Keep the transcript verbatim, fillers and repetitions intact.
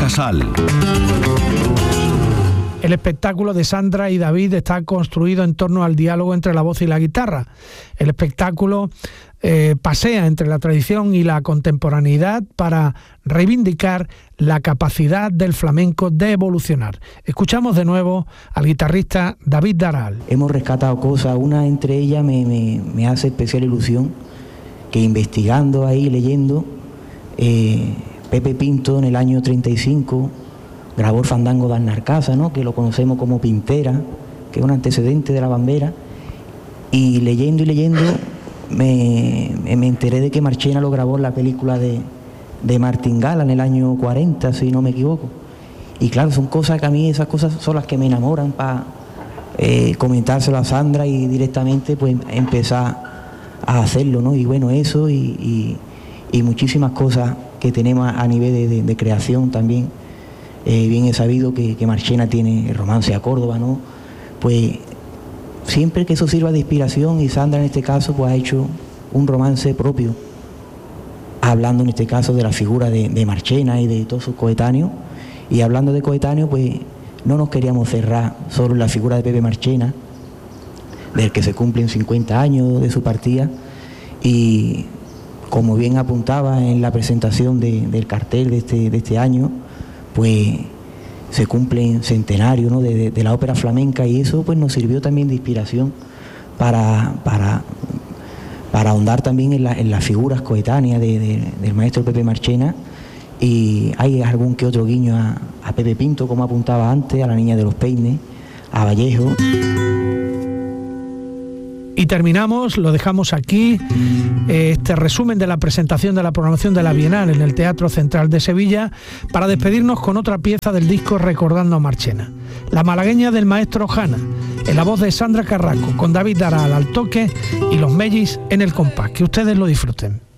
Casal. El espectáculo de Sandra y David está construido en torno al diálogo entre la voz y la guitarra. El espectáculo eh, pasea entre la tradición y la contemporaneidad para reivindicar la capacidad del flamenco de evolucionar. Escuchamos de nuevo al guitarrista David Daral. Hemos rescatado cosas, una entre ellas me, me, me hace especial ilusión, que investigando ahí, leyendo, eh, Pepe Pinto en el año treinta y cinco grabó el fandango de Arnarcasa, ¿no?, que lo conocemos como Pintera, que es un antecedente de la bambera, y leyendo y leyendo me, me enteré de que Marchena lo grabó en la película de, de Martín Gala en el año cuarenta, si no me equivoco. Y claro, son cosas que a mí, esas cosas son las que me enamoran para eh, comentárselo a Sandra y directamente pues empezar a hacerlo, ¿no? Y bueno, eso y, y, y muchísimas cosas que tenemos a nivel de, de, de creación también. Eh, bien he sabido que, que Marchena tiene el romance a Córdoba, ¿no? Pues siempre que eso sirva de inspiración, y Sandra en este caso pues ha hecho un romance propio, hablando en este caso de la figura de, de Marchena y de todos sus coetáneos. Y hablando de coetáneos, pues no nos queríamos cerrar solo en la figura de Pepe Marchena, del que se cumplen cincuenta años de su partida, y como bien apuntaba en la presentación de, del cartel de este, de este año, pues se cumplen centenarios, ¿no?, de, de, de la ópera flamenca, y eso pues nos sirvió también de inspiración para, para, para ahondar también en, la, en las figuras coetáneas de, de, del maestro Pepe Marchena. Y hay algún que otro guiño a, a Pepe Pinto, como apuntaba antes, a la Niña de los Peines, a Vallejo. Y terminamos, lo dejamos aquí, este resumen de la presentación de la programación de la Bienal en el Teatro Central de Sevilla, para despedirnos con otra pieza del disco Recordando a Marchena, La malagueña del maestro Jana, en la voz de Sandra Carrasco, con David Daral al toque y los Mellis en el compás. Que ustedes lo disfruten.